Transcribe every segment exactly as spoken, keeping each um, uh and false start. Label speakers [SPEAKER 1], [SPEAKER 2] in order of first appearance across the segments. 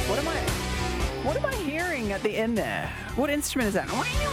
[SPEAKER 1] What am I? What am I hearing at the end there? What instrument is that?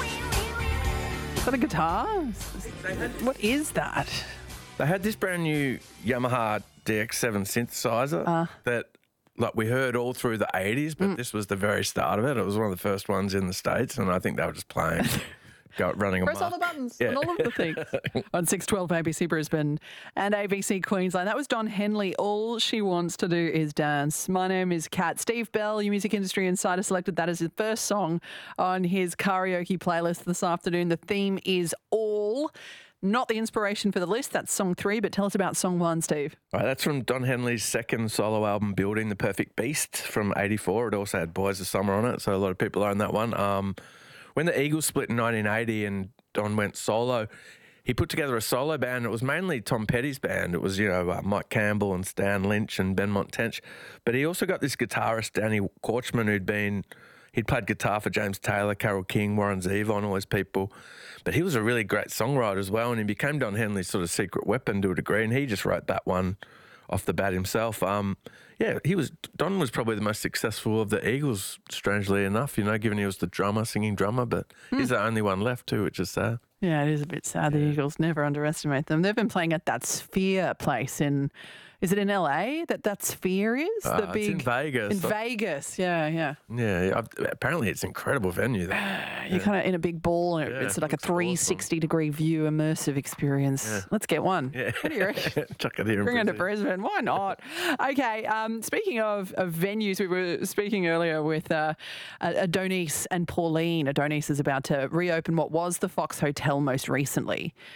[SPEAKER 1] Is that a guitar? What is that?
[SPEAKER 2] They had this brand new Yamaha D X seven synthesizer
[SPEAKER 1] Uh.
[SPEAKER 2] that, like, we heard all through the eighties, but
[SPEAKER 1] Mm.
[SPEAKER 2] this was the very start of it. It was one of the first ones in the States, and I think they were just playing, go, running
[SPEAKER 1] Press all
[SPEAKER 2] amok.
[SPEAKER 1] the buttons
[SPEAKER 2] Yeah.
[SPEAKER 1] and all of the things. On six twelve A B C Brisbane and A B C Queensland. That was Don Henley. All she wants to do is dance. My name is Kat. Steve Bell, your music industry insider, selected that as his first song on his karaoke playlist this afternoon. The theme is All. Not the inspiration for the list. That's song three, but tell us about song one, Steve.
[SPEAKER 2] All right, that's from Don Henley's second solo album, Building the Perfect Beast, from eighty-four. It also had Boys of Summer on it, so a lot of people own that one. Um, when the Eagles split in nineteen eighty and Don went solo, he put together a solo band. It was mainly Tom Petty's band. It was, you know, uh, Mike Campbell and Stan Lynch and Benmont Tench. But he also got this guitarist, Danny Korchman, who'd been... He'd played guitar for James Taylor, Carole King, Warren Zevon, all those people. But he was a really great songwriter as well, and he became Don Henley's sort of secret weapon to a degree, and he just wrote that one off the bat himself. Um, yeah, he was Don was probably the most successful of the Eagles, strangely enough, you know, given he was the drummer, singing drummer, but mm. he's the only one left too, which is sad.
[SPEAKER 1] Yeah, it is a bit sad. The
[SPEAKER 2] Yeah.
[SPEAKER 1] Eagles, never underestimate them. They've been playing at that Sphere place in, is it in L A that that Sphere is?
[SPEAKER 2] Uh,
[SPEAKER 1] the
[SPEAKER 2] it's
[SPEAKER 1] big
[SPEAKER 2] in Vegas.
[SPEAKER 1] In Vegas, yeah, yeah.
[SPEAKER 2] Yeah, I've, apparently it's an incredible venue. Though.
[SPEAKER 1] You're
[SPEAKER 2] yeah.
[SPEAKER 1] kind of in a big ball and
[SPEAKER 2] Yeah,
[SPEAKER 1] it's like a
[SPEAKER 2] it's
[SPEAKER 1] three sixty degree view immersive experience.
[SPEAKER 2] Yeah.
[SPEAKER 1] Let's get one.
[SPEAKER 2] Yeah.
[SPEAKER 1] What do you reckon?
[SPEAKER 2] Chuck it here in
[SPEAKER 1] Bring it to
[SPEAKER 2] Brisbane.
[SPEAKER 1] Brisbane. Why not? Okay. Um, speaking of, of venues, we were speaking earlier with uh, Adonis and Pauline. Adonis is about to reopen what was the Fox Hotel most recently.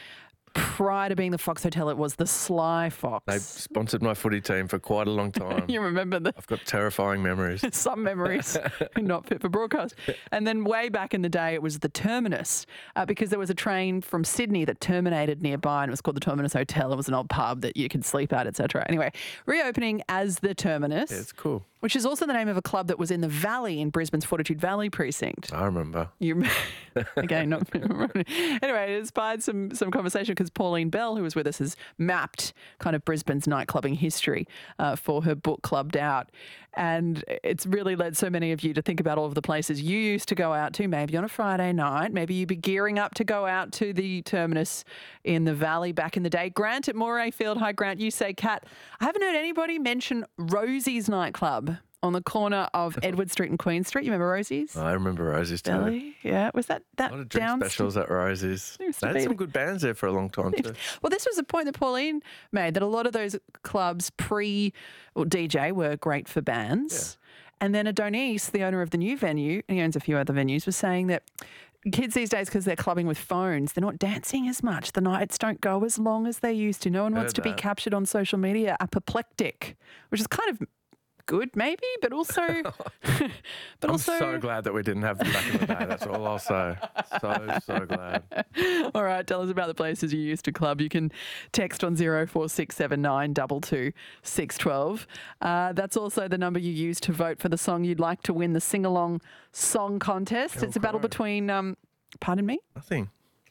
[SPEAKER 1] Prior to being the Fox Hotel, it was the Sly Fox.
[SPEAKER 2] They sponsored my footy team for quite a long time.
[SPEAKER 1] You remember the
[SPEAKER 2] I've got terrifying memories.
[SPEAKER 1] some memories not fit for broadcast. And then way back in the day, it was the Terminus uh, because there was a train from Sydney that terminated nearby and it was called the Terminus Hotel. It was an old pub that you could sleep at, et cetera. Anyway, reopening as the Terminus.
[SPEAKER 2] Yeah, it's cool.
[SPEAKER 1] Which is also the name of a club that was in the Valley in Brisbane's Fortitude Valley precinct.
[SPEAKER 2] I remember.
[SPEAKER 1] You again, not anyway. It inspired some some conversation because Pauline Bell, who was with us, has mapped kind of Brisbane's nightclubbing history uh, for her book Clubbed Out, and it's really led so many of you to think about all of the places you used to go out to. Maybe on a Friday night, maybe you'd be gearing up to go out to the Terminus in the Valley back in the day. Grant at Moray Field. Hi, Grant. You say, Kat, I haven't heard anybody mention Rosie's nightclub on the corner of Edward Street and Queen Street. You remember Rosie's?
[SPEAKER 2] I remember Rosie's too.
[SPEAKER 1] Belly? Yeah. Was that that
[SPEAKER 2] A lot of drink
[SPEAKER 1] down
[SPEAKER 2] specials at Rosie's.
[SPEAKER 1] Used to
[SPEAKER 2] They had
[SPEAKER 1] be
[SPEAKER 2] some
[SPEAKER 1] the-
[SPEAKER 2] good bands there for a long time too.
[SPEAKER 1] Well, this was a point that Pauline made, that a lot of those clubs pre well, D J were great for bands. And then Adonis, the owner of the new venue, and he owns a few other venues, was saying that kids these days, because they're clubbing with phones, they're not dancing as much. The nights don't go as long as they used to. No one wants
[SPEAKER 2] Heard
[SPEAKER 1] to be
[SPEAKER 2] that.
[SPEAKER 1] captured on social media apoplectic, which is kind of good maybe, but also... but
[SPEAKER 2] I'm
[SPEAKER 1] also,
[SPEAKER 2] so glad that we didn't have them back in the day. That's all I'll say. So, so glad.
[SPEAKER 1] All right, tell us about the places you used to club. You can text on zero four six seven nine two two six one two. Uh, that's also the number you use to vote for the song you'd like to win the sing-along song contest. It's a battle
[SPEAKER 2] Okay.
[SPEAKER 1] between, um, pardon me?
[SPEAKER 2] Nothing.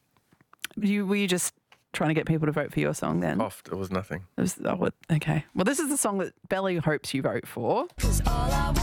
[SPEAKER 1] You, were you just trying to get people to vote for your song then?
[SPEAKER 2] Off. It was nothing.
[SPEAKER 1] It was, oh, what- okay. Well, this is the song that Belly hopes you vote for.
[SPEAKER 3] Cause all I